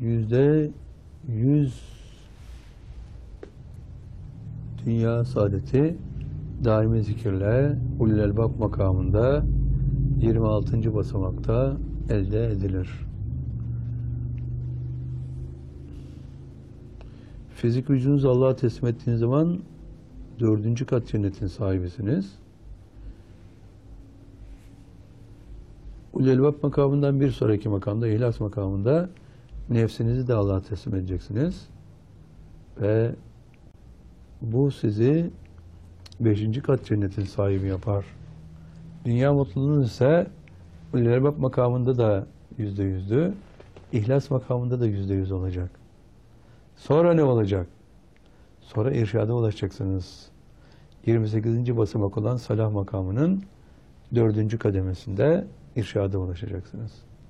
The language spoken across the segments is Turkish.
%100 dünya saadeti daimi zikirle ulul elbab makamında 26. basamakta elde edilir. Fizik vücudunuzu Allah'a teslim ettiğiniz zaman 4. kat cennetin sahibisiniz. Ulul elbab makamından bir sonraki makamda, ihlas makamında nefsinizi de Allah'a teslim edeceksiniz. Ve bu sizi 5. kat cennetin sahibi yapar. Dünya mutluluğunuz ise ulul elbab makamında da %100'dü. İhlas makamında da %100 olacak. Sonra ne olacak? Sonra irşada ulaşacaksınız. 28. basamak olan salah makamının 4. kademesinde irşada ulaşacaksınız.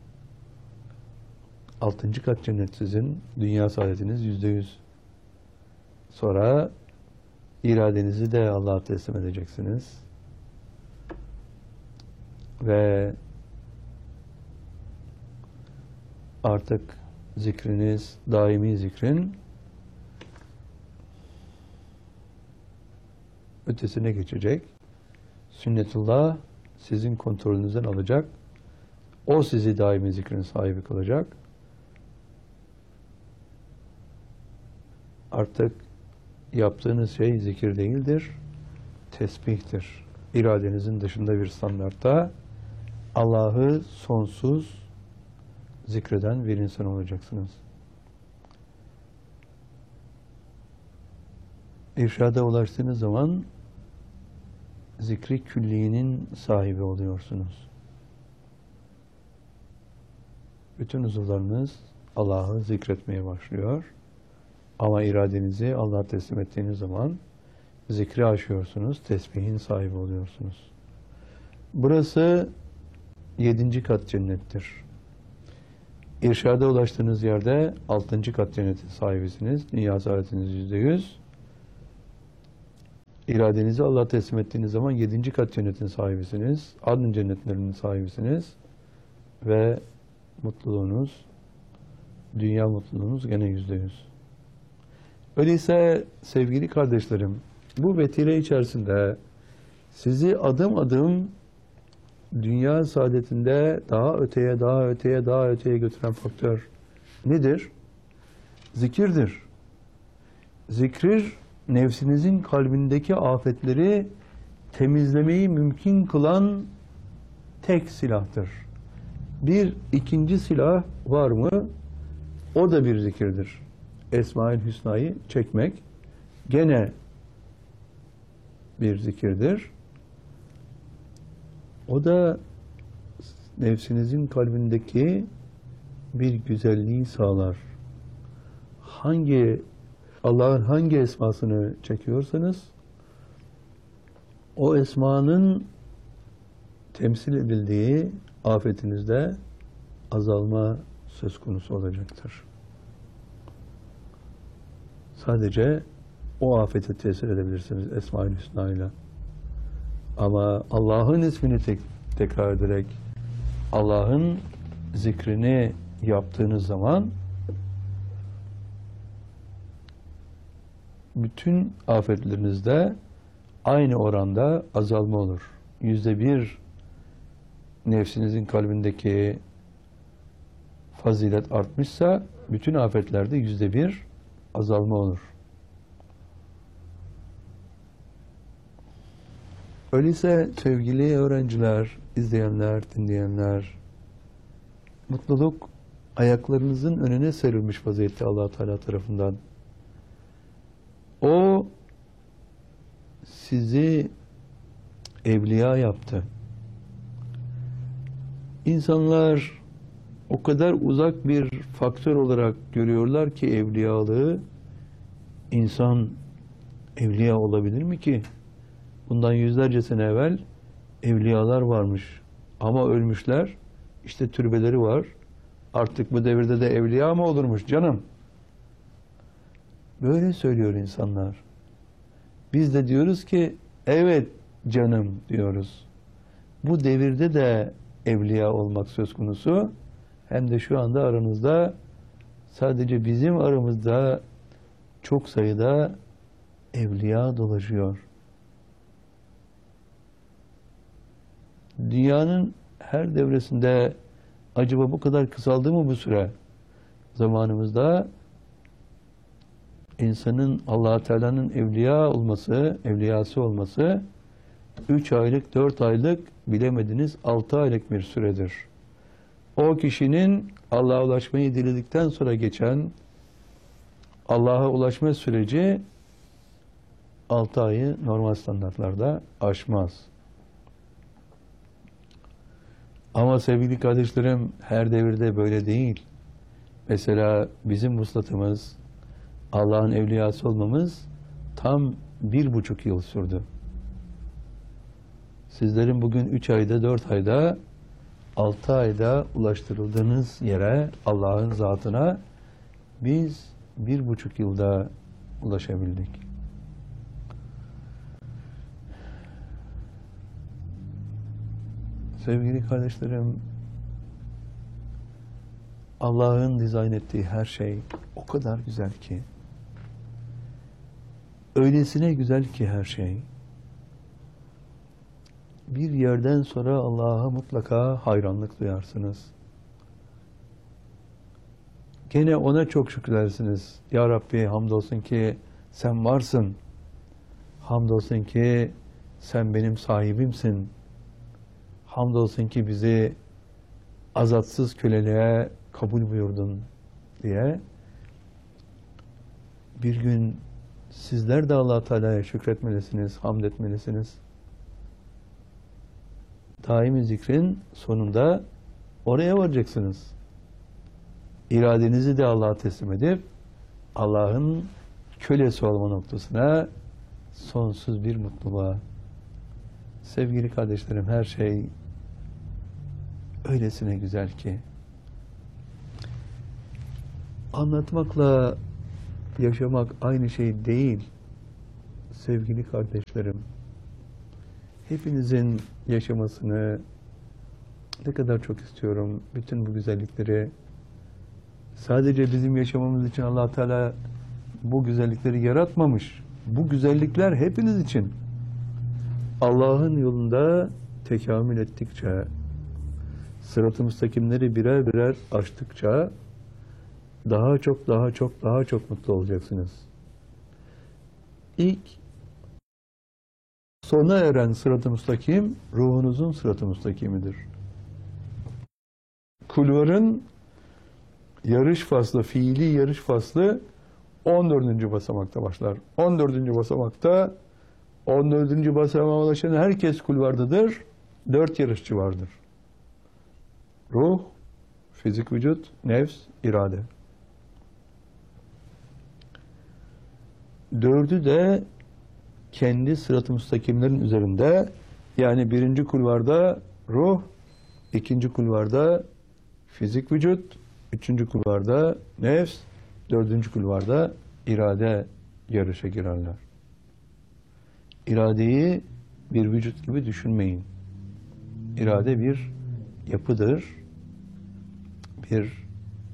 6. kat cennet sizin, dünya saadetiniz %100. Sonra iradenizi de Allah'a teslim edeceksiniz. Ve artık zikriniz, daimi zikrin ötesine geçecek. Sünnetullah sizin kontrolünüzden alacak. O sizi daimi zikrin sahibi kılacak. Artık yaptığınız şey zikir değildir, tesbihtir. İradenizin dışında bir standartta Allah'ı sonsuz zikreden bir insan olacaksınız. İrşada ulaştığınız zaman zikri külliyinin sahibi oluyorsunuz. Bütün uzuvlarınız Allah'ı zikretmeye başlıyor. Ama iradenizi Allah'a teslim ettiğiniz zaman zikri aşıyorsunuz, tesbihin sahibi oluyorsunuz. Burası 7. kat cennettir. İrşada ulaştığınız yerde 6. kat cennetin sahibisiniz. Dünya saadetiniz %100. İradenizi Allah'a teslim ettiğiniz zaman 7. kat cennetin sahibisiniz. Adın cennetlerinin sahibisiniz. Ve mutluluğunuz, dünya mutluluğunuz gene %100. Öyleyse sevgili kardeşlerim, bu vesile içerisinde sizi adım adım dünya saadetinde daha öteye, daha öteye, daha öteye götüren faktör nedir? Zikirdir. Zikir, nefsinizin kalbindeki afetleri temizlemeyi mümkün kılan tek silahtır. Bir ikinci silah var mı? O da bir zikirdir. Esma-ül Hüsna'yı çekmek gene bir zikirdir. O da nefsinizin kalbindeki bir güzelliği sağlar. Allah'ın hangi esmasını çekiyorsanız o esmanın temsil edildiği afetinizde azalma söz konusu olacaktır. Sadece o afete tesir edebilirsiniz Esma-ül Hüsna ile. Ama Allah'ın ismini tekrar ederek Allah'ın zikrini yaptığınız zaman bütün afetlerinizde aynı oranda azalma olur. %1 nefsinizin kalbindeki fazilet artmışsa bütün afetlerde %1 azalma olur. Öyleyse sevgili öğrenciler, izleyenler, dinleyenler, mutluluk ayaklarınızın önüne serilmiş vaziyette Allah Teala tarafından. O sizi evliya yaptı. İnsanlar o kadar uzak bir faktör olarak görüyorlar ki evliyalığı. İnsan evliya olabilir mi ki? Bundan yüzlerce sene evvel evliyalar varmış. Ama ölmüşler. İşte türbeleri var. Artık bu devirde de evliya mı olurmuş canım? Böyle söylüyor insanlar. Biz de diyoruz ki evet canım diyoruz. Bu devirde de evliya olmak söz konusu. Hem de şu anda aranızda Sadece bizim aramızda çok sayıda evliya dolaşıyor. Dünyanın her devresinde acaba bu kadar kısaldı mı bu süre? Zamanımızda insanın Allah Teala'nın evliyası olması 3 aylık, 4 aylık, bilemediniz 6 aylık bir süredir. O kişinin Allah'a ulaşmayı diledikten sonra geçen Allah'a ulaşma süreci 6 ayı normal standartlarda aşmaz. Ama sevgili kardeşlerim, her devirde böyle değil. Mesela bizim vuslatımız, Allah'ın evliyası olmamız tam 1,5 yıl sürdü. Sizlerin bugün 3 ayda, 4 ayda, 6 ayda ulaştırıldığınız yere, Allah'ın zatına biz 1,5 yılda ulaşabildik. Sevgili kardeşlerim, Allah'ın dizayn ettiği her şey o kadar güzel ki, öylesine güzel ki her şey, bir yerden sonra Allah'a mutlaka hayranlık duyarsınız. Gene ona çok şükredersiniz. Ya Rabbi, hamdolsun ki sen varsın. Hamdolsun ki sen benim sahibimsin. Hamdolsun ki bizi azatsız köleliğe kabul buyurdun diye. Bir gün sizler de Allah Teala'ya şükretmelisiniz, hamd etmelisiniz. Daimi zikrin sonunda oraya varacaksınız. İradenizi de Allah'a teslim edip Allah'ın kölesi olma noktasına, sonsuz bir mutluluğa. Sevgili kardeşlerim, her şey öylesine güzel ki anlatmakla yaşamak aynı şey değil. Sevgili kardeşlerim, hepinizin yaşamasını ne kadar çok istiyorum. Bütün bu güzellikleri sadece bizim yaşamamız için Allah Teala bu güzellikleri yaratmamış. Bu güzellikler hepiniz için. Allah'ın yolunda tekamül ettikçe, sırat-ı müstakimleri birer birer aştıkça daha çok mutlu olacaksınız. İlk sona eren sırat-ı müstakim ruhunuzun sırat-ı müstakimidir. Kulvarın yarış faslı, fiili yarış faslı 14. basamakta başlar. 14. basamakta 14. basamağa ulaşan herkes kulvardadır. 4 yarışçı vardır. Ruh, fizik vücut, nefs, irade. 4'ü de kendi sırat-ı müstakimlerin üzerinde, yani 1. kulvarda ruh, 2. kulvarda fizik vücut, 3. kulvarda nefs, 4. kulvarda irade yarışa girerler. İradeyi bir vücut gibi düşünmeyin. İrade bir yapıdır, bir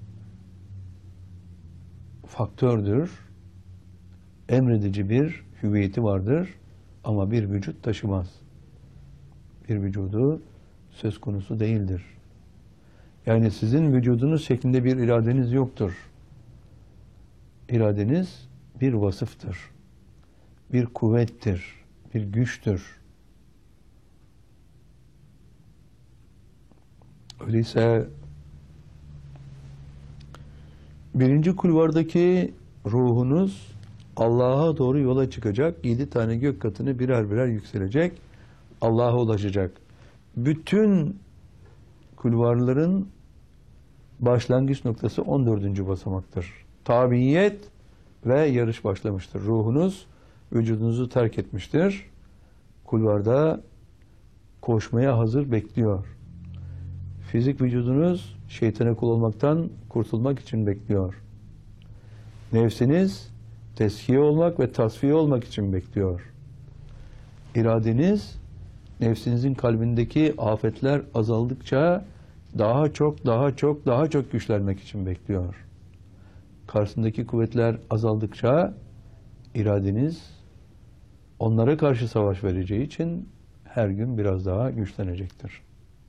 faktördür, emredici bir hüviyeti vardır ama bir vücut taşımaz. Bir vücudu söz konusu değildir. Yani sizin vücudunuz şeklinde bir iradeniz yoktur. İradeniz bir vasıftır, bir kuvvettir, bir güçtür. Öyleyse 1. kulvardaki ruhunuz Allah'a doğru yola çıkacak. 7 tane gök katını birer birer yükselecek. Allah'a ulaşacak. Bütün kulvarların başlangıç noktası 14. basamaktır. Tabiyet ve yarış başlamıştır. Ruhunuz vücudunuzu terk etmiştir. Kulvarda koşmaya hazır bekliyor. Fizik vücudunuz şeytana kul olmaktan kurtulmak için bekliyor. Nefsiniz tezkiye olmak ve tasfiye olmak için bekliyor. İradeniz nefsinizin kalbindeki afetler azaldıkça daha çok güçlenmek için bekliyor. karşısındaki kuvvetler azaldıkça iradeniz onlara karşı savaş vereceği için her gün biraz daha güçlenecektir.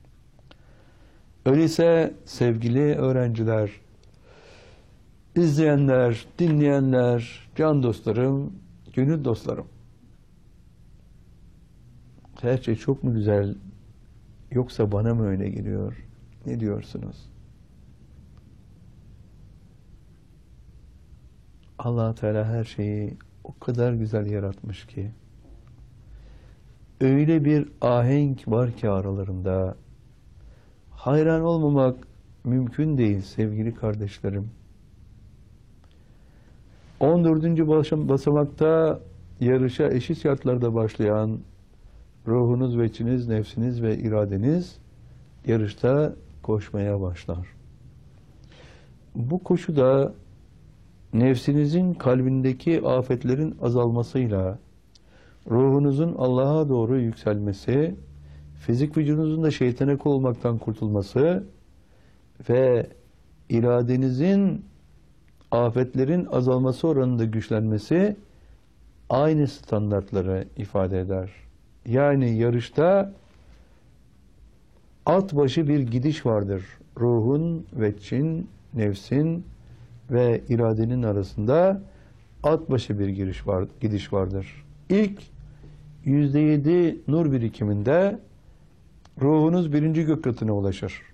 Öyleyse sevgili öğrenciler, izleyenler, dinleyenler, can dostlarım, gönül dostlarım. Her şey çok mu güzel, yoksa bana mı öyle geliyor? Ne diyorsunuz? Allah Teala her şeyi o kadar güzel yaratmış ki, öyle bir ahenk var ki aralarında, hayran olmamak mümkün değil sevgili kardeşlerim. 14. basamakta yarışa eşit şartlarda başlayan ruhunuz ve içiniz, nefsiniz ve iradeniz yarışta koşmaya başlar. Bu koşuda nefsinizin kalbindeki afetlerin azalmasıyla ruhunuzun Allah'a doğru yükselmesi, fizik vücudunuzun da şeytana kul olmaktan kurtulması ve iradenizin afetlerin azalması oranında güçlenmesi aynı standartları ifade eder. Yani yarışta at başı bir gidiş vardır. Ruhun, veçin, nefsin ve iradenin arasında at başı bir gidiş vardır. İlk %7 nur birikiminde ruhunuz 1. gök katına ulaşır.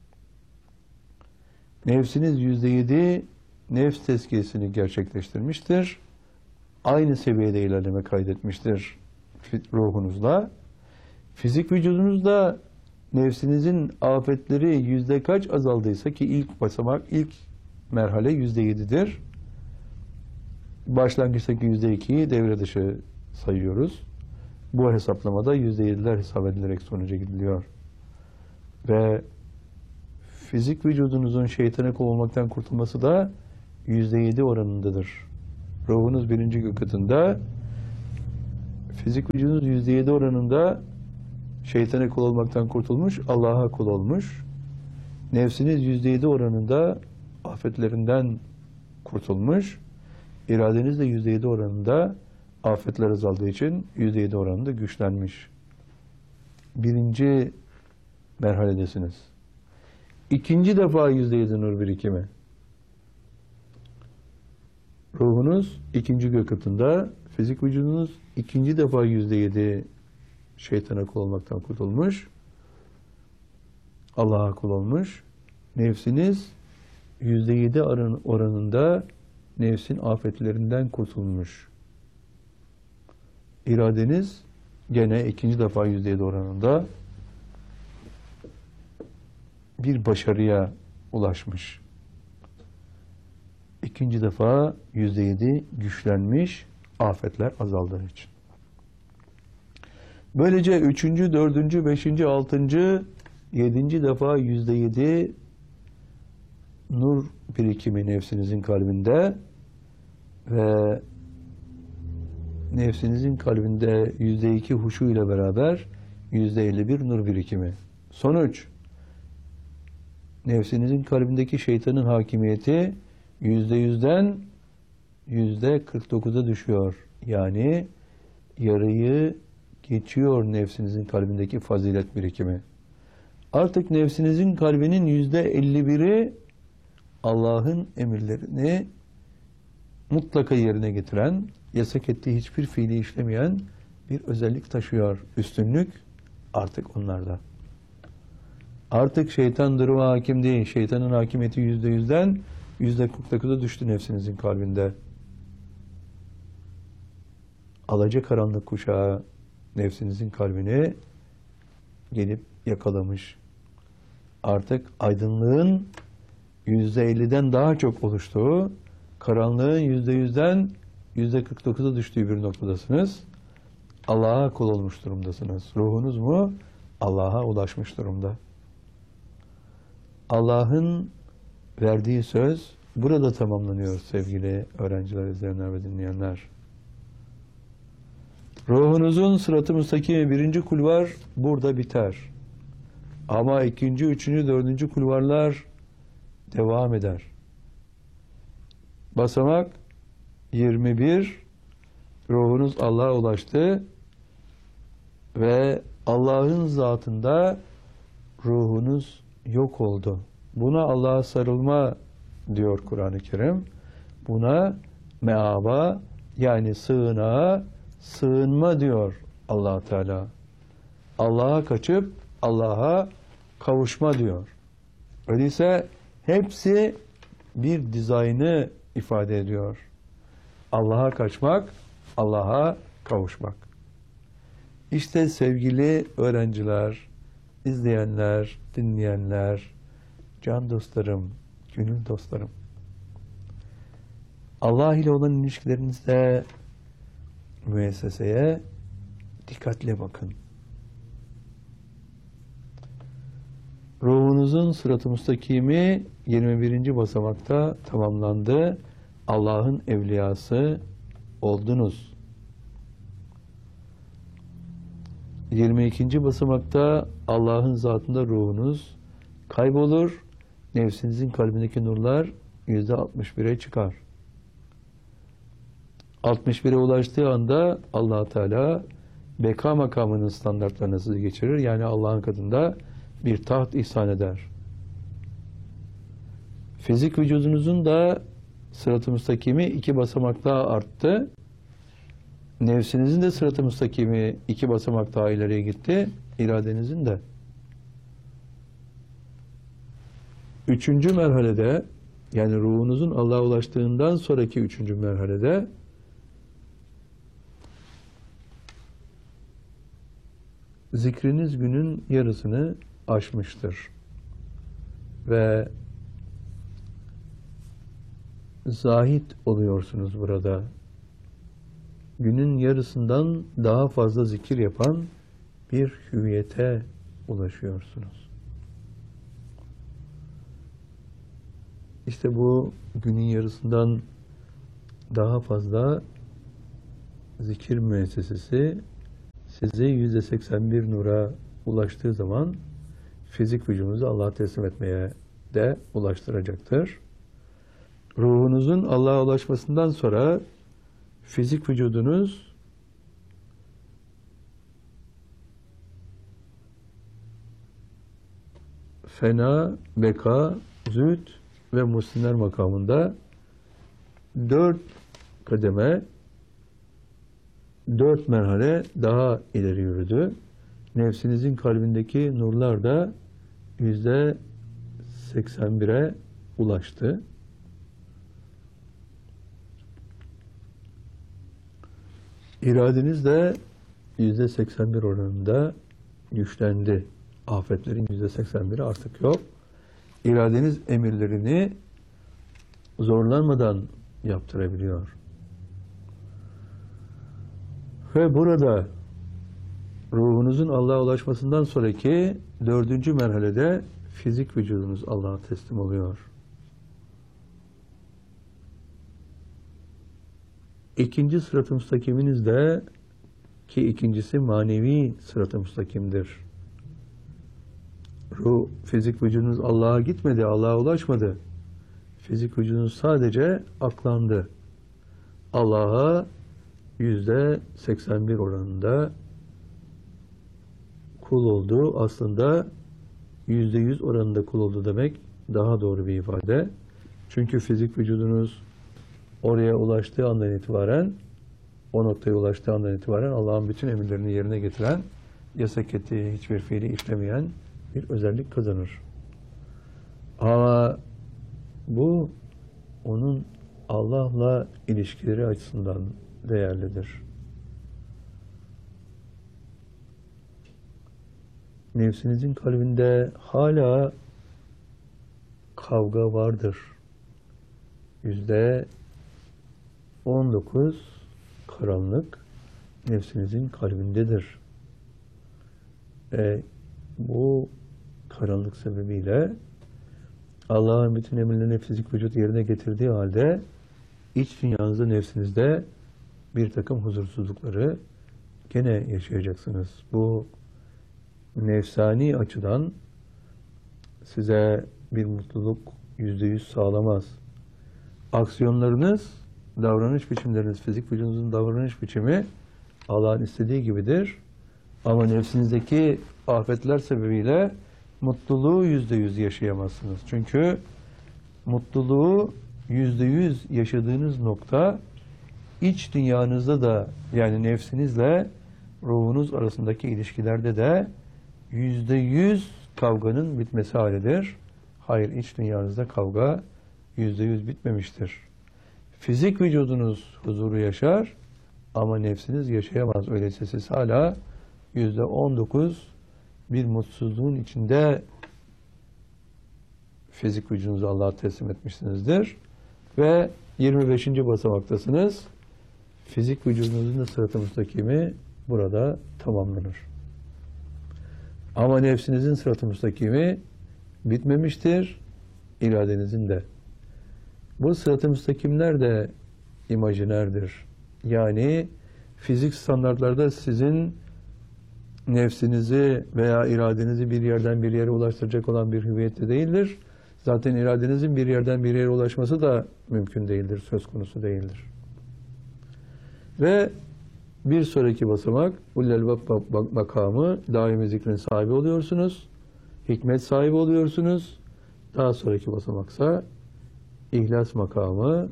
Nefsiniz %7 nefs tezkiyesini gerçekleştirmiştir. Aynı seviyede ilerleme kaydetmiştir ruhunuzla. Fizik vücudunuzda nefsinizin afetleri yüzde kaç azaldıysa, ki ilk basamak, ilk merhale %7'dir. Başlangıçtaki %2'yi devre dışı sayıyoruz. Bu hesaplamada %7'ler hesap edilerek sonuca gidiliyor. Ve fizik vücudunuzun şeytana kul olmaktan kurtulması da %7 oranındadır. Ruhunuz 1. gök katında, fizik vücudunuz %7 oranında şeytana kul olmaktan kurtulmuş, Allah'a kul olmuş. Nefsiniz %7 oranında afetlerinden kurtulmuş. İradeniz de %7 oranında afetler azaldığı için %7 oranında güçlenmiş. 1. merhaledesiniz. 2. defa %7 nur birikimi. Ruhunuz 2. gök katında, fizik vücudunuz 2. defa %7 şeytana kul olmaktan kurtulmuş, Allah'a kul olmuş. Nefsiniz %7 oranında nefsin afetlerinden kurtulmuş. İradeniz gene 2. defa %7 oranında bir başarıya ulaşmış. 2. defa %7 güçlenmiş, afetler azaldığı için. Böylece 3., 4., 5., 6., 7. defa %7 nur birikimi nefsinizin kalbinde ve nefsinizin kalbinde %2 huşu ile beraber %51 nur birikimi. Sonuç, nefsinizin kalbindeki şeytanın hakimiyeti %100'den %49'a düşüyor. Yani yarıyı geçiyor nefsinizin kalbindeki fazilet birikimi. Artık nefsinizin kalbinin %51'i Allah'ın emirlerini mutlaka yerine getiren, yasak ettiği hiçbir fiili işlemeyen bir özellik taşıyor. Üstünlük artık onlarda. Artık şeytan duruma hakim değil. Şeytanın hakimiyeti %100'den %49'a düştü nefsinizin kalbinde. Alacakaranlık kuşağı nefsinizin kalbini gelip yakalamış. Artık aydınlığın %50'den daha çok oluştuğu, karanlığın %100'den %49'a düştüğü bir noktadasınız. Allah'a kul olmuş durumdasınız. Ruhunuz mu? Allah'a ulaşmış durumda. Allah'ın verdiği söz burada tamamlanıyor sevgili öğrenciler, izleyenler ve dinleyenler. Ruhunuzun sırat-ı müstakimi 1. kulvar burada biter. Ama 2., 3., 4. kulvarlar devam eder. basamak 21, ruhunuz Allah'a ulaştı ve Allah'ın zatında ruhunuz yok oldu. Buna Allah'a sarılma diyor Kur'an-ı Kerim. Buna meaba, yani sığınağa sığınma diyor Allah Teala. Allah'a kaçıp Allah'a kavuşma diyor. Öyleyse hepsi bir dizaynı ifade ediyor. Allah'a kaçmak, Allah'a kavuşmak. İşte sevgili öğrenciler, izleyenler, dinleyenler, can dostlarım, gönül dostlarım. Allah ile olan ilişkilerinizde müesseseye dikkatle bakın. Ruhunuzun sırat-ı müstakimi 21. basamakta tamamlandı. Allah'ın evliyası oldunuz. 22. basamakta Allah'ın zatında ruhunuz kaybolur. Nefsinizin kalbindeki nurlar %61'e çıkar. 61'e ulaştığı anda Allah Teala beka makamının standartlarını sizi geçirir. Yani Allah'ın katında bir taht ihsan eder. Fizik vücudunuzun da sırat-ı müstakimi 2 basamak daha arttı. Nefsinizin de sırat-ı müstakimi 2 basamak daha ileriye gitti. İradenizin de. 3. merhalede, yani ruhunuzun Allah'a ulaştığından sonraki 3. merhalede zikriniz günün yarısını aşmıştır. Ve zahid oluyorsunuz burada. Günün yarısından daha fazla zikir yapan bir hüviyete ulaşıyorsunuz. İşte bu günün yarısından daha fazla zikir müessesesi sizi %81 nura ulaştığı zaman fizik vücudunuzu Allah'a teslim etmeye de ulaştıracaktır. Ruhunuzun Allah'a ulaşmasından sonra fizik vücudunuz fena, beka, zühd ve muhsinler makamında 4 kademe, 4 merhale daha ileri yürüdü. Nefsinizin kalbindeki nurlar da %81'e ulaştı. İradeniz de %81 oranında güçlendi. Afetlerin %81'i artık yok. İradeniz emirlerini zorlanmadan yaptırabiliyor. Ve burada ruhunuzun Allah'a ulaşmasından sonraki 4. merhalede fizik vücudunuz Allah'a teslim oluyor. 2. sırat-ı müstakiminiz de, ki ikincisi manevi sırat-ı müstakimdir. Ruh, fizik vücudunuz Allah'a gitmedi, Allah'a ulaşmadı. Fizik vücudunuz sadece aklandı. Allah'a %81 oranında kul oldu. Aslında %100 oranında kul oldu demek daha doğru bir ifade. Çünkü fizik vücudunuz oraya ulaştığı andan itibaren, o noktaya ulaştığı andan itibaren Allah'ın bütün emirlerini yerine getiren, yasak ettiği hiçbir fiili işlemeyen bir özellik kazanır. Ama bu onun Allah'la ilişkileri açısından değerlidir. Nefsinizin kalbinde hala kavga vardır. %19 karanlık nefsinizin kalbindedir. Bu karanlık sebebiyle Allah'ın bütün emirlerini fizik vücut yerine getirdiği halde iç dünyanızda, nefsinizde bir takım huzursuzlukları gene yaşayacaksınız. Bu nefsani açıdan size bir mutluluk %100 sağlamaz. aksiyonlarınız, davranış biçimleriniz, fizik vücudunuzun davranış biçimi Allah'ın istediği gibidir. Ama nefsinizdeki afetler sebebiyle mutluluğu %100 yaşayamazsınız. Çünkü mutluluğu %100 yaşadığınız nokta iç dünyanızda da, yani nefsinizle ruhunuz arasındaki ilişkilerde de %100 kavganın bitmesi halidir. Hayır, iç dünyanızda kavga %100 bitmemiştir. Fizik vücudunuz huzuru yaşar ama nefsiniz yaşayamaz. Öyleyse siz hala %19 bir mutsuzluğun içinde fizik vücudunuzu Allah'a teslim etmişsinizdir. Ve 25. basamaktasınız. Fizik vücudunuzun da sırat-ı müstakimi burada tamamlanır. Ama nefsinizin sırat-ı müstakimi bitmemiştir, iradenizin de. Bu sırat-ı müstakimler de imajinerdir. Yani fizik standartlarda sizin nefsinizi veya iradenizi bir yerden bir yere ulaştıracak olan bir hüviyette değildir. Zaten iradenizin bir yerden bir yere ulaşması da mümkün değildir, söz konusu değildir. Ve bir sonraki basamak Ulul-Albab makamı, daimi zikrin sahibi oluyorsunuz. Hikmet sahibi oluyorsunuz. Daha sonraki basamaksa İhlas makamı,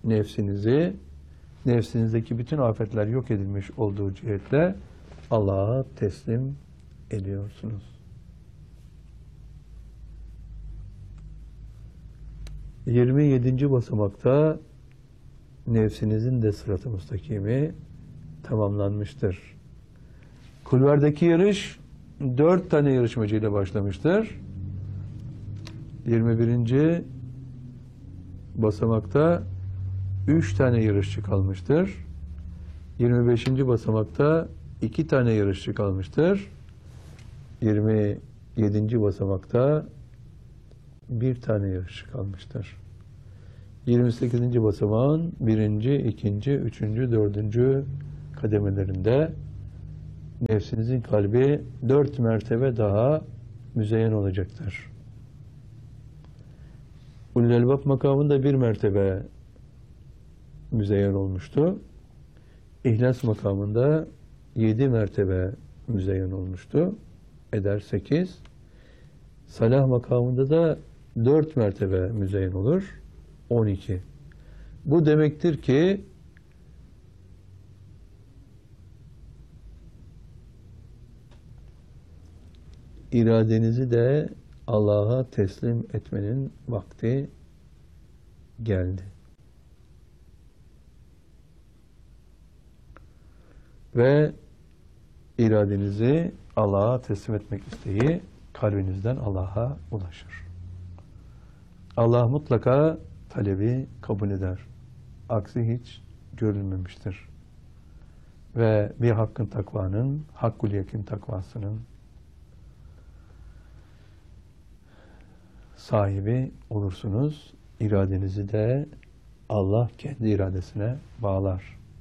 nefsinizdeki bütün afetler yok edilmiş olduğu cihetle Allah'a teslim ediyorsunuz. ...27. basamakta nefsinizin de sırat-ı müstakimi tamamlanmıştır. Kulvardaki yarış 4 tane yarışmacıyla başlamıştır. 21. basamakta 3 tane yarışçı kalmıştır. 25. basamakta 2 tane yarışçı kalmıştır. 27. basamakta 1 tane yarışçı kalmıştır. 28. basamağın 1., 2., 3., 4. kademelerinde nefsinizin kalbi 4 mertebe daha müzeyyen olacaktır. Ulul-Albab makamında 1 mertebe müzeyyen olmuştu. İhlas makamında 7 mertebe müzeyyen olmuştu. Eder 8. Salah makamında da 4 mertebe müzeyyen olur. 12. Bu demektir ki iradenizi de Allah'a teslim etmenin vakti geldi. Ve iradenizi Allah'a teslim etmek isteği kalbinizden Allah'a ulaşır. Allah mutlaka talebi kabul eder. Aksi hiç görülmemiştir. Ve bir hakkın takvanın, hakkul yakin takvasının sahibi olursunuz. İradenizi de Allah kendi iradesine bağlar.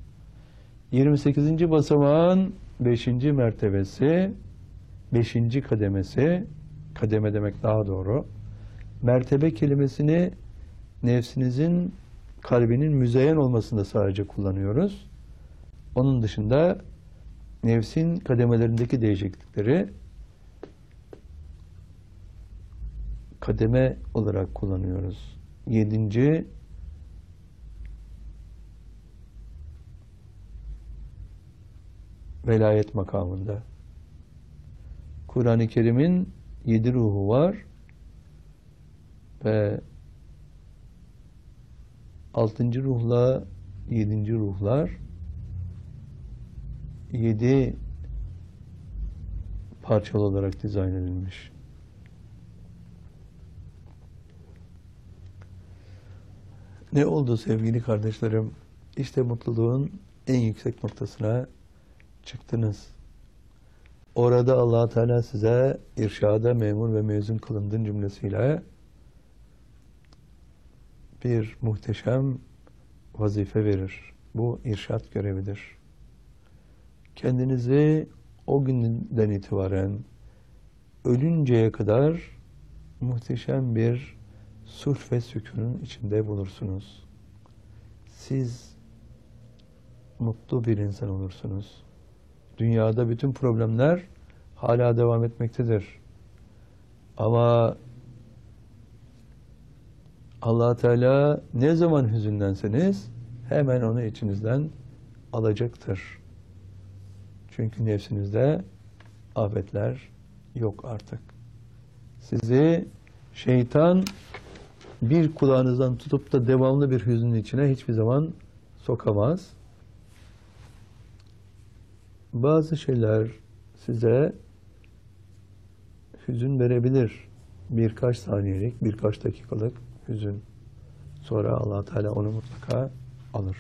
28. basamağın 5. mertebesi, 5. kademesi, kademe demek daha doğru. Mertebe kelimesini nefsinizin, kalbinin müzeyyen olmasında sadece kullanıyoruz. Onun dışında nefsin kademelerindeki değişiklikleri kademe olarak kullanıyoruz. 7. velayet makamında. Kur'an-ı Kerim'in 7 ruhu var ve 6. ruhla 7. ruhlar 7 parçalı olarak dizayn edilmiş. Ne oldu sevgili kardeşlerim? İşte mutluluğun en yüksek noktasına çıktınız. Orada Allah Teala size irşada memur ve mezun kılındığın cümlesiyle bir muhteşem vazife verir. Bu irşat görevidir. Kendinizi o günden itibaren ölünceye kadar muhteşem bir sulh ve sükûnun içinde bulursunuz. siz mutlu bir insan olursunuz. Dünyada bütün problemler hala devam etmektedir. Ama Allah Teala ne zaman hüzünlenseniz hemen onu içinizden alacaktır. Çünkü nefsinizde afetler yok artık. Sizi şeytan bir kulağınızdan tutup da devamlı bir hüznün içine hiçbir zaman sokamaz. Bazı şeyler size hüzün verebilir. Birkaç saniyelik, birkaç dakikalık hüzün. Sonra Allah Teala onu mutlaka alır.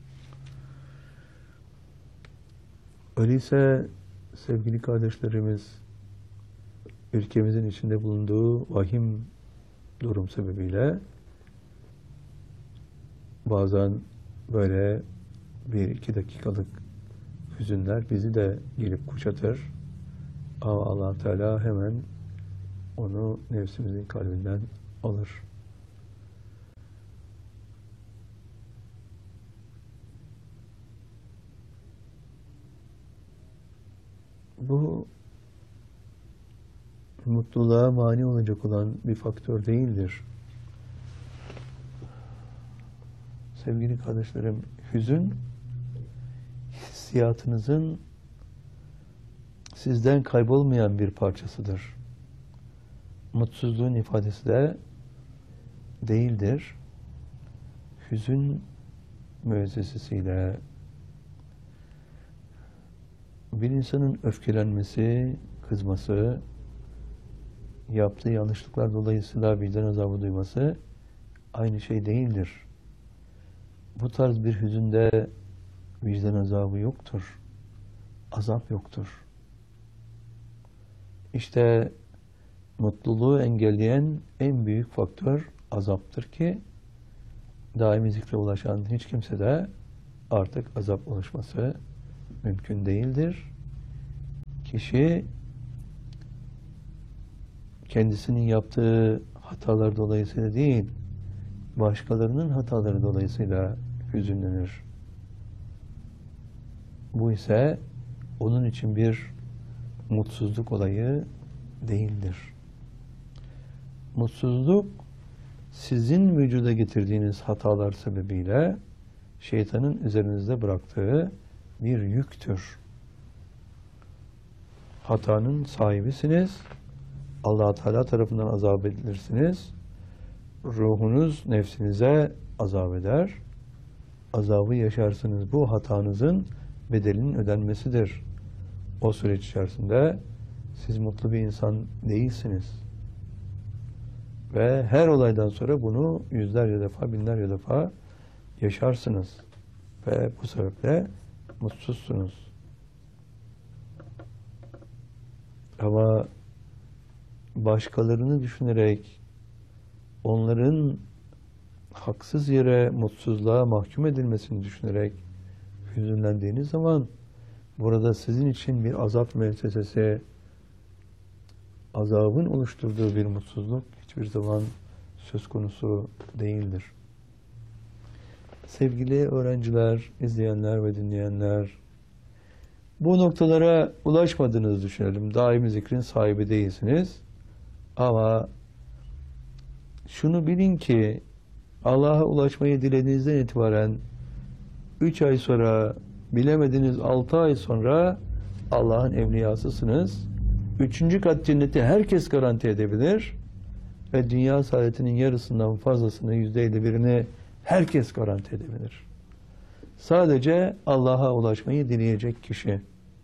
Öyleyse sevgili kardeşlerimiz, ülkemizin içinde bulunduğu vahim durum sebebiyle bazen böyle 1-2 dakikalık hüzünler bizi de gelip kuşatır. Ama Allah Teala hemen onu nefsimizin kalbinden alır. Bu mutluluğa mani olacak olan bir faktör değildir. Sevgili kardeşlerim, hüzün hissiyatınızın sizden kaybolmayan bir parçasıdır. Mutsuzluğun ifadesi de değildir. Hüzün müessesesiyle bir insanın öfkelenmesi, kızması, yaptığı yanlışlıklar dolayısıyla vicdan azabı duyması aynı şey değildir. Bu tarz bir hüzünde vicdan azabı yoktur. Azap yoktur. İşte mutluluğu engelleyen en büyük faktör azaptır ki daimi zikre ulaşan hiç kimse de artık azap ulaşması mümkün değildir. Kişi kendisinin yaptığı hatalar dolayısıyla değil, başkalarının hataları dolayısıyla hüzünlenir. Bu ise onun için bir mutsuzluk olayı değildir. Mutsuzluk, sizin vücuda getirdiğiniz hatalar sebebiyle şeytanın üzerinizde bıraktığı bir yüktür. Hatanın sahibisiniz. Allah Teala tarafından azap edilirsiniz. Ruhunuz nefsinize azap eder. Azabı yaşarsınız. Bu hatanızın bedelinin ödenmesidir. O süreç içerisinde siz mutlu bir insan değilsiniz. Ve her olaydan sonra bunu yüzlerce defa, binlerce defa yaşarsınız. Ve bu sebeple mutsuzsunuz. Ama başkalarını düşünerek onların haksız yere mutsuzluğa mahkum edilmesini düşünerek hüzünlendiğiniz zaman burada sizin için bir azap müessesesi, azabın oluşturduğu bir mutsuzluk hiçbir zaman söz konusu değildir. Sevgili öğrenciler, izleyenler ve dinleyenler, bu noktalara ulaşmadığınızı düşünelim. Daimi zikrin sahibi değilsiniz. Ama şunu bilin ki Allah'a ulaşmayı dilediğinizden itibaren 3 ay sonra, bilemediniz 6 ay sonra Allah'ın evliyasısınız. 3. kat cenneti herkes garanti edebilir. Ve dünya saadetinin yarısından fazlasını, %51'ini herkes garanti edebilir. Sadece Allah'a ulaşmayı dileyecek kişi.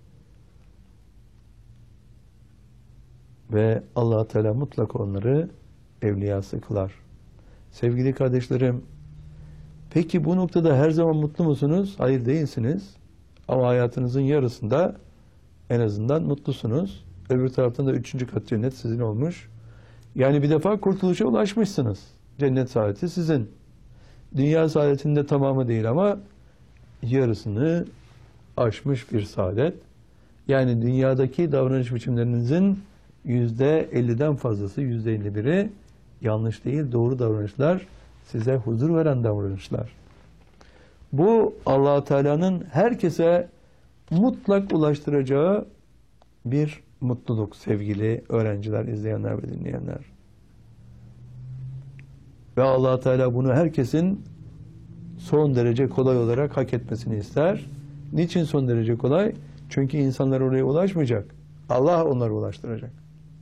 Ve Allah Teala mutlaka onları evliyası kılar. Sevgili kardeşlerim, peki bu noktada her zaman mutlu musunuz? Hayır, değilsiniz. Ama hayatınızın yarısında en azından mutlusunuz. Öbür taraftan da 3. kat cennet sizin olmuş. Yani bir defa kurtuluşa ulaşmışsınız. Cennet saadeti sizin. Dünya saadetinde tamamı değil ama yarısını aşmış bir saadet. Yani dünyadaki davranış biçimlerinizin %50'den fazlası, %51'i yanlış değil, doğru davranışlar, size huzur veren davranışlar. Bu Allah Teala'nın herkese mutlak ulaştıracağı bir mutluluk sevgili öğrenciler, izleyenler ve dinleyenler. Ve Allah Teala bunu herkesin son derece kolay olarak hak etmesini ister. Niçin son derece kolay? Çünkü insanlar oraya ulaşmayacak. Allah onları ulaştıracak.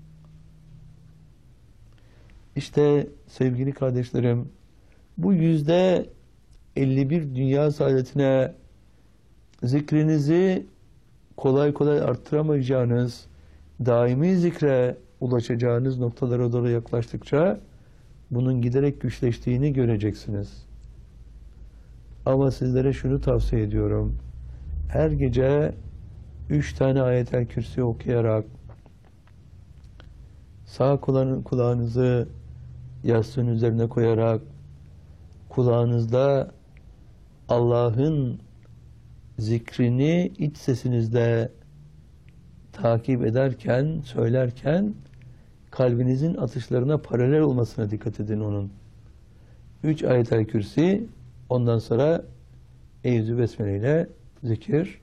İşte sevgili kardeşlerim, bu %51 dünya saadetine zikrinizi kolay kolay arttıramayacağınız, daimi zikre ulaşacağınız noktalara doğru yaklaştıkça bunun giderek güçleştiğini göreceksiniz. Ama sizlere şunu tavsiye ediyorum. Her gece 3 tane Ayet-el Kürsi okuyarak sağ kulağınızı yastığın üzerine koyarak kulağınızda Allah'ın zikrini iç sesinizde takip ederken, söylerken kalbinizin atışlarına paralel olmasına dikkat edin onun. 3 Ayet-el Kürsi, ondan sonra Eyyüzü Besmele ile zikir.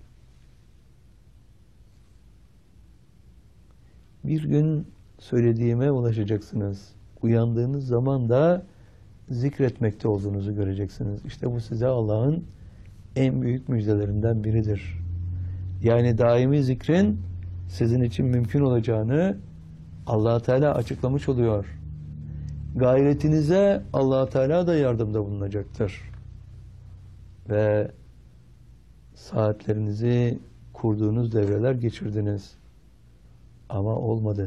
Bir gün söylediğime ulaşacaksınız. Uyandığınız zaman da zikretmekte olduğunuzu göreceksiniz. İşte bu size Allah'ın en büyük müjdelerinden biridir. Yani daimi zikrin sizin için mümkün olacağını Allah Teala açıklamış oluyor. Gayretinize Allah Teala da yardımda bulunacaktır. Ve saatlerinizi kurduğunuz devreler geçirdiniz. Ama olmadı.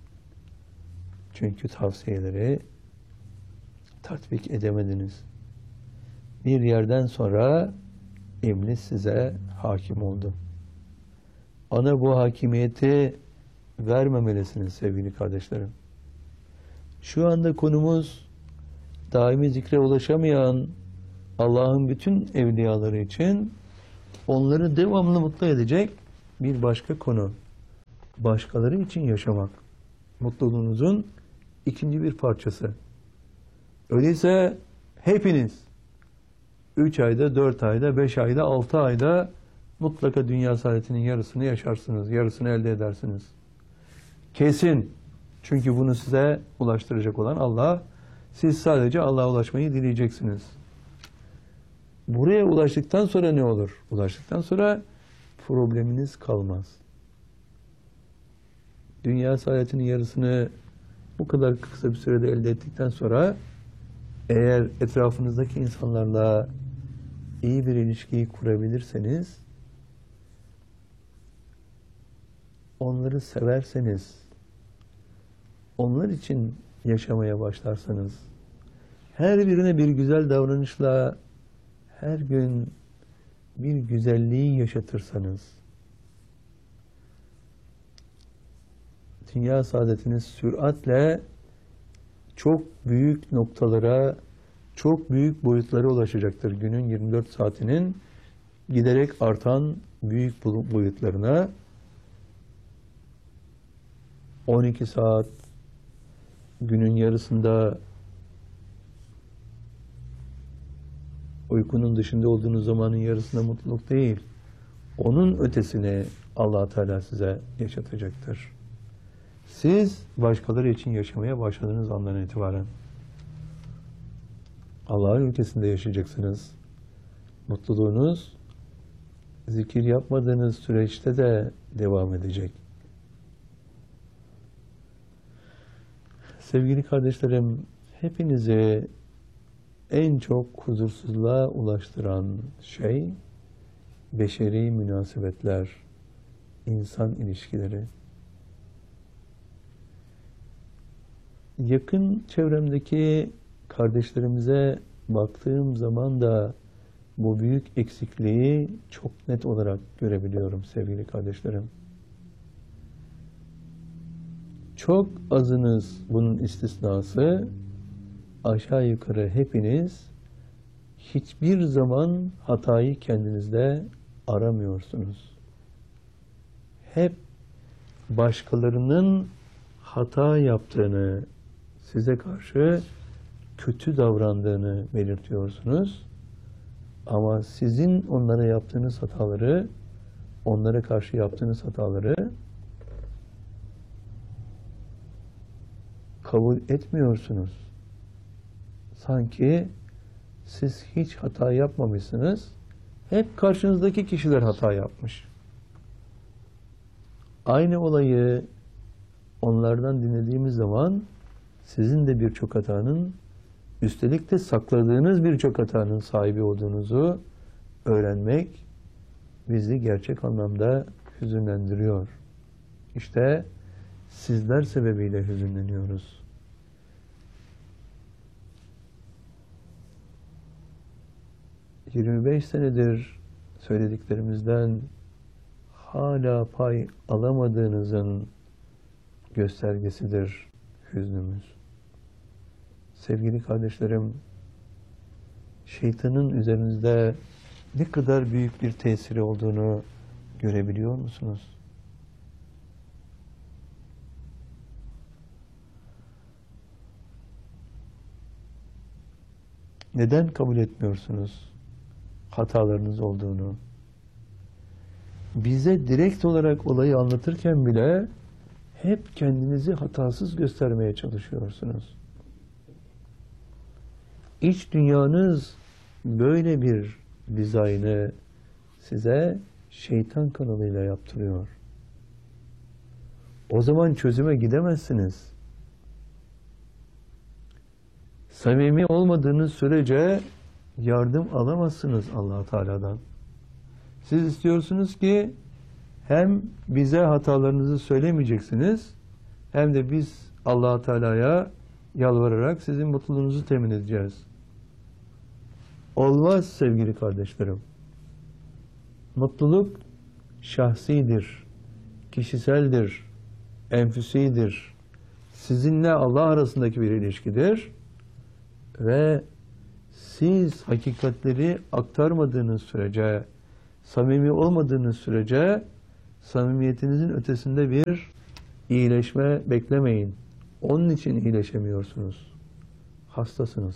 Çünkü tavsiyeleri tatbik edemediniz. Bir yerden sonra iblis size hakim oldu. Ona bu hakimiyeti vermemelisiniz sevgili kardeşlerim. Şu anda konumuz daimi zikre ulaşamayan Allah'ın bütün evliyaları için onları devamlı mutlu edecek bir başka konu. Başkaları için yaşamak. Mutluluğunuzun ikinci bir parçası. Öyleyse hepiniz 3 ayda, 4 ayda, 5 ayda, 6 ayda mutlaka dünya saadetinin yarısını yaşarsınız. Yarısını elde edersiniz. Kesin. Çünkü bunu size ulaştıracak olan Allah. Siz sadece Allah'a ulaşmayı dileyeceksiniz. Buraya ulaştıktan sonra ne olur? Ulaştıktan sonra probleminiz kalmaz. Dünya saadetinin yarısını bu kadar kısa bir sürede elde ettikten sonra eğer etrafınızdaki insanlarla iyi bir ilişkiyi kurabilirseniz, onları severseniz, onlar için yaşamaya başlarsanız, her birine bir güzel davranışla her gün bir güzelliği yaşatırsanız, dünya saadetiniz süratle çok büyük noktalara, çok büyük boyutlara ulaşacaktır. Günün 24 saatinin giderek artan büyük boyutlarına. 12 saat, günün yarısında uykunun dışında olduğunuz zamanın yarısında mutluluk değil, onun ötesini Allah Teala size yaşatacaktır. Siz başkaları için yaşamaya başladığınız andan itibaren Allah'ın ülkesinde yaşayacaksınız. Mutluluğunuz zikir yapmadığınız süreçte de devam edecek. Sevgili kardeşlerim, hepinizi en çok huzursuzluğa ulaştıran şey beşeri münasebetler, insan ilişkileri. Yakın çevremdeki kardeşlerimize baktığım zaman da bu büyük eksikliği çok net olarak görebiliyorum sevgili kardeşlerim. Çok azınız bunun istisnası, aşağı yukarı hepiniz hiçbir zaman hatayı kendinizde aramıyorsunuz. Hep başkalarının hata yaptığını, size karşı kötü davrandığını belirtiyorsunuz. Ama sizin onlara yaptığınız hataları, onlara karşı yaptığınız hataları kabul etmiyorsunuz. Sanki siz hiç hata yapmamışsınız. Hep karşınızdaki kişiler hata yapmış. Aynı olayı onlardan dinlediğimiz zaman sizin de birçok hatanın, üstelik de sakladığınız birçok hatanın sahibi olduğunuzu öğrenmek bizi gerçek anlamda hüzünlendiriyor. İşte sizler sebebiyle hüzünleniyoruz. ...25 senedir söylediklerimizden hala pay alamadığınızın göstergesidir hüznümüz. Sevgili kardeşlerim, şeytanın üzerinizde ne kadar büyük bir tesiri olduğunu görebiliyor musunuz? Neden kabul etmiyorsunuz hatalarınız olduğunu? Bize direkt olarak olayı anlatırken bile hep kendinizi hatasız göstermeye çalışıyorsunuz. İç dünyanız böyle bir dizaynı size şeytan kanalıyla yaptırıyor. O zaman çözüme gidemezsiniz. Samimi olmadığınız sürece yardım alamazsınız Allah Teala'dan. Siz istiyorsunuz ki hem bize hatalarınızı söylemeyeceksiniz, hem de biz Allah Teala'ya yalvararak sizin mutluluğunuzu temin edeceğiz. Olmaz sevgili kardeşlerim. Mutluluk şahsidir, kişiseldir, enfüsidir. Sizinle Allah arasındaki bir ilişkidir ve siz hakikatleri aktarmadığınız sürece, samimi olmadığınız sürece samimiyetinizin ötesinde bir iyileşme beklemeyin. Onun için iyileşemiyorsunuz. Hastasınız.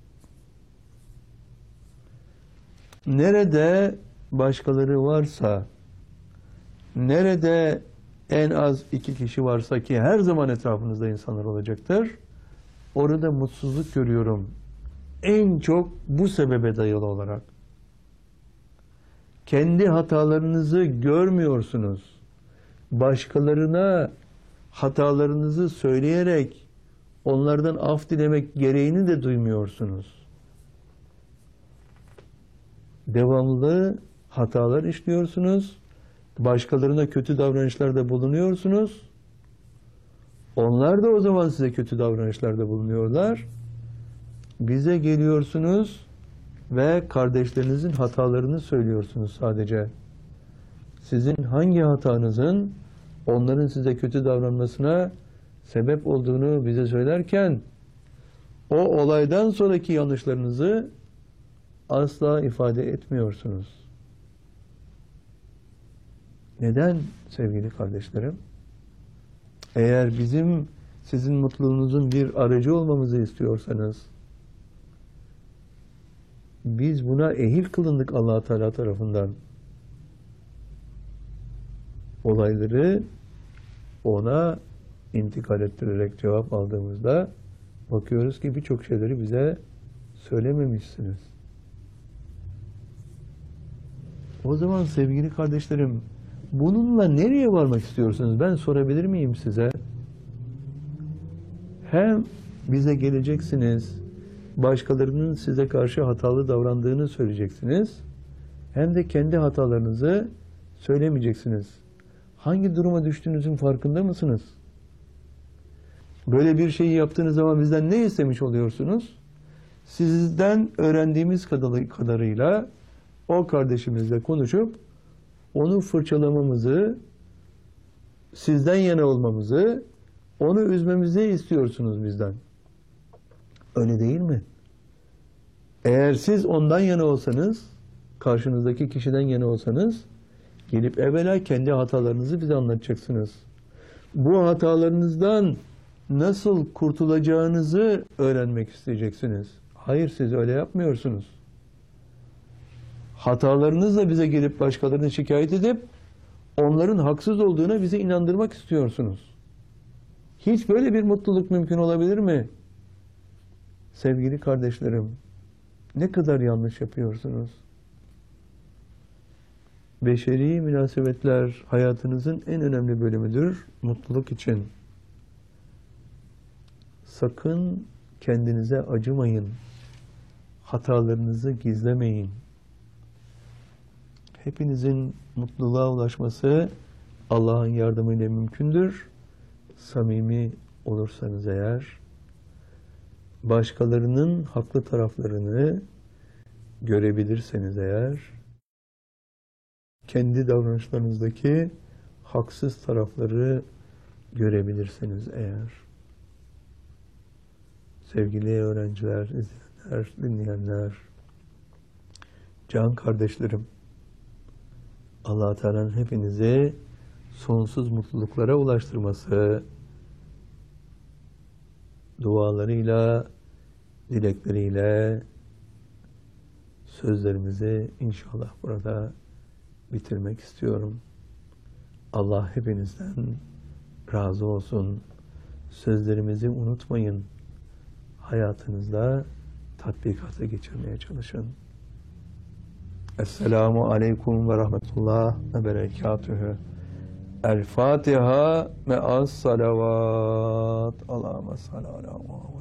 Nerede başkaları varsa, nerede en az 2 kişi varsa ki her zaman etrafınızda insanlar olacaktır, orada mutsuzluk görüyorum. En çok bu sebebe dayalı olarak. Kendi hatalarınızı görmüyorsunuz. Başkalarına hatalarınızı söyleyerek onlardan af dilemek gereğini de duymuyorsunuz. Devamlı hatalar işliyorsunuz. Başkalarına kötü davranışlarda bulunuyorsunuz. Onlar da o zaman size kötü davranışlarda bulunuyorlar. Bize geliyorsunuz ve kardeşlerinizin hatalarını söylüyorsunuz sadece. Sizin hangi hatanızın onların size kötü davranmasına sebep olduğunu bize söylerken o olaydan sonraki yanlışlarınızı asla ifade etmiyorsunuz. Neden sevgili kardeşlerim? Eğer bizim sizin mutluluğunuzun bir aracı olmamızı istiyorsanız, biz buna ehil kılındık Allah Teala tarafından. Olayları ona intikal ettirerek cevap aldığımızda bakıyoruz ki birçok şeyleri bize söylememişsiniz. O zaman sevgili kardeşlerim, bununla nereye varmak istiyorsunuz? Ben sorabilir miyim size? Hem bize geleceksiniz, başkalarının size karşı hatalı davrandığını söyleyeceksiniz, hem de kendi hatalarınızı söylemeyeceksiniz. Hangi duruma düştüğünüzün farkında mısınız? Böyle bir şeyi yaptığınız zaman bizden ne istemiş oluyorsunuz? Sizden öğrendiğimiz kadarıyla o kardeşimizle konuşup onu fırçalamamızı, sizden yana olmamızı, onu üzmemizi istiyorsunuz bizden. Öyle değil mi? Eğer siz ondan yana olsanız, karşınızdaki kişiden yana olsanız, gelip evvela kendi hatalarınızı bize anlatacaksınız. Bu hatalarınızdan nasıl kurtulacağınızı öğrenmek isteyeceksiniz. Hayır, siz öyle yapmıyorsunuz. Hatalarınızla bize gelip başkalarını şikayet edip onların haksız olduğuna bizi inandırmak istiyorsunuz. Hiç böyle bir mutluluk mümkün olabilir mi? Sevgili kardeşlerim, ne kadar yanlış yapıyorsunuz. Beşeri münasebetler hayatınızın en önemli bölümüdür mutluluk için. Sakın kendinize acımayın. Hatalarınızı gizlemeyin. Hepinizin mutluluğa ulaşması Allah'ın yardımıyla mümkündür. Samimi olursanız eğer, başkalarının haklı taraflarını görebilirseniz eğer, kendi davranışlarınızdaki haksız tarafları görebilirseniz eğer, sevgili öğrenciler, izleyenler, dinleyenler, can kardeşlerim, Allah-u Teala'nın hepinizi sonsuz mutluluklara ulaştırması dualarıyla, dilekleriyle sözlerimizi inşallah burada bitirmek istiyorum. Allah hepinizden razı olsun. Sözlerimizi unutmayın. Hayatınızda tatbikata geçirmeye çalışın. Esselamu Aleyküm ve Rahmetullah ve Berekatühü. El Fatiha me'as salavat. Allahümme salli ala Muhammed.